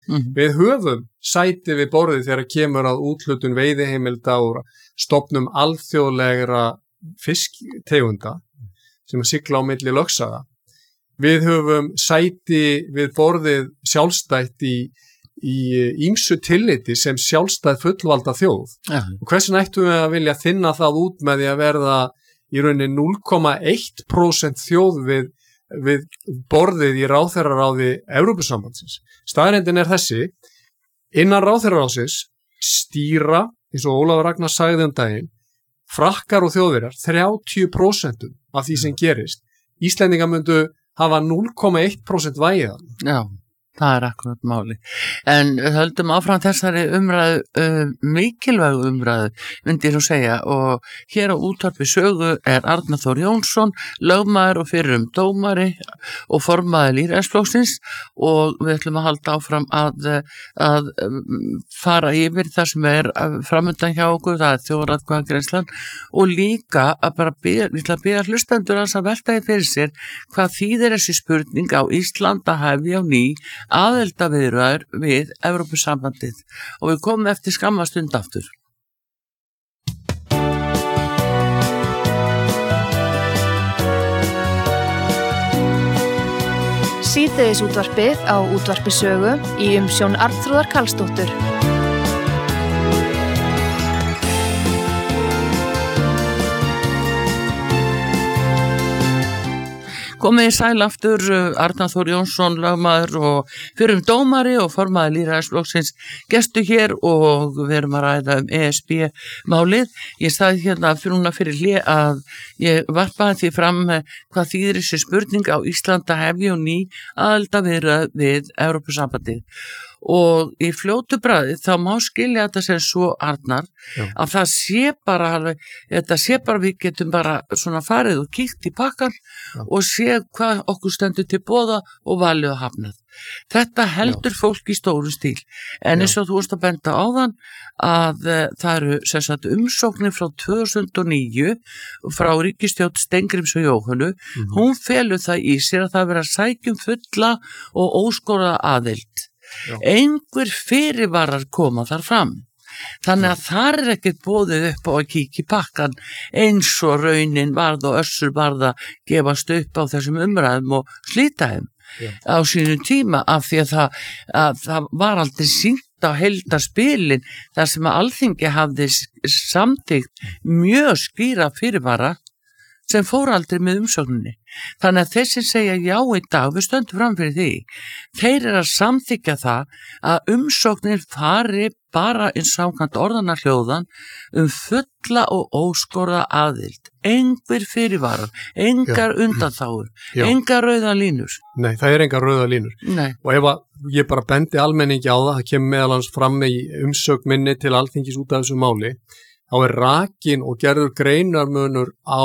Við höfum sæti við borðið þegar kemur að úthlutun veiðiheimilda og stofnum alþjóðlegra fisktegunda sem sigla á milli lögsaga. Við höfum sæti við borðið sjálfstætt í ýmsu tilliti sem sjálfstæð fullvalda þjóð. Og hversu ættum við að vilja þinna það út með því að verða í rauninni 0,1% þjóð við borðið í ráðherraráði Evrópusambandsins. Staðreyndin þessi, innan ráðherraráðsins stýra, eins og Ólafur Ragnar sagði daginn, Frakkar og Þjóðverjar 30% af því sem gerist. Íslendingar myndu hafa 0,1% vægi þarna. Já. Það akkurat máli. En höldum áfram þessari umræðu, mikilvægu umræðu, myndi ég nú segja, og hér á útvarpi sögu Arnar Þór Jónsson, lögmaður og fyrrum dómari og formaður lýðræðisflokksins og við ætlum að halda áfram að fara yfir það sem framundan hjá okkur, það þjóðaratkvæðagreiðslan og líka að bara biðja hlustendur að velta því fyrir sér hvað þýðir þessi spurning á Ísland að hefja á ný aðildarviðræður við Evrópusambandið og við komum eftir skamma stund aftur. Síðdegisútvarpið á útvarpi sögu í umsjón Arnþrúðar Karlsdóttur. Komið í sæl aftur, Arnar Þór Jónsson, lögmaður og fyrrum dómari og formaður lýðræðisflokksins gestu hér og við erum að ræða ESB-málið. Ég sagði hérna fyrir hlé að ég varpaði því fram hvað þýðir þessi spurning á Íslandi að hefja og ný aðildarviðræður við Evrópusambandið. Og í fljótu bragði þá má skilja þetta sem svo Arnar að það sé bara við getum bara svona farið og kíkt í pakkan og sé hvað okkur stendur til boða og valið og hafnað. Þetta heldur fólk í stóru stíl en eins og þú varst að benda á þann að það eru sem sagt umsóknir frá 2009 frá ríkisstjórn Steingríms og Jóhönnu, hún felur það í sér að það vera sækjum fulla og óskoraða aðild. Einhver fyrirvarar koma þar fram þannig að þar ekkert boðið upp á að kíkja í pakkan eins og raunin varð og össur varð að gefast upp á þessum umræðum og slíta þeim á sínum tíma af því að það var aldrei sýnt á heildarspilin þar sem að Alþingi hafði samþykkt mjög skýra fyrirvara sem fór aldrei með umsókninni. Þannig að þeir sem segja já í dag, við stöndum fram fyrir því, þeir að samþykja það að umsóknir fari bara eins samkvæmt orðanna hljóðan fulla og óskoraða aðild. Engar fyrirvarar, engar undanþágur, engar rauðar línur. Nei, það engar rauðar línur. Nei. Og ef ég bara bendi almenningi á það kemur meðal annars fram í umsögn minni til Alþingis út af þessu máli, þá rakin og gerður greinarmunur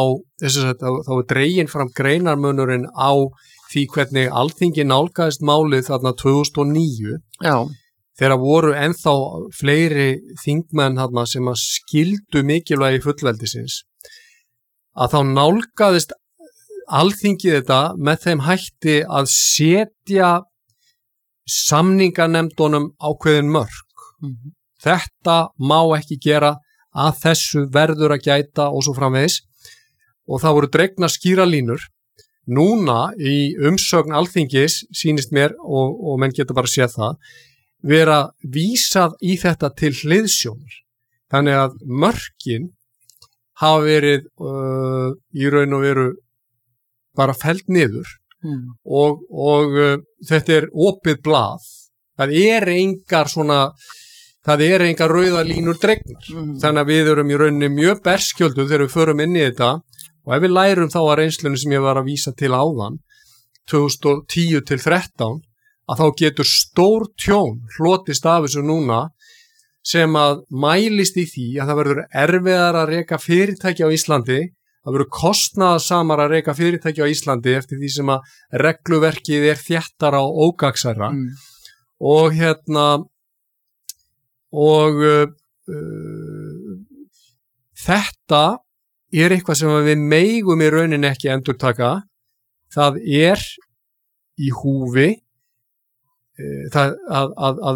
þá dregin fram greinarmunurinn á því hvernig Alþingi nálgaðist málið þarna 2009. Já. Þegar voru ennþá fleiri þingmenn þarna sem að skildu mikilvægi fullveldisins, að þá nálgaðist Alþingi þetta með þeim hætti að setja samninganefndunum ákveðin mörk. Þetta má ekki gera, að þessu verður að gæta og svo framvegis og það voru dregnar skýra línur. Núna í umsögn Alþingis sýnist mér og menn geta bara séð það vera vísað í þetta til hliðsjónar. Þannig að mörkin hafa verið í raun og veru bara felld niður og þetta opið blað. Það engar rauðar línur dregnar. Þannig að við erum í rauninni mjög berskjölduð þegar við förum inn í þetta og ef við lærum þá að reynslunni sem ég var að vísa til áðan 2010 til 13 að þá getur stór tjón hlotist af þessu núna sem að mælist í því að það verður erfiðar að reka fyrirtæki á Íslandi, það verður kostnaðarsamar að reka fyrirtæki á Íslandi eftir því sem að regluverkið þéttara og ógagnsærra og þetta eitthvað sem við megum í rauninni ekki endurtaka. Það í húfi að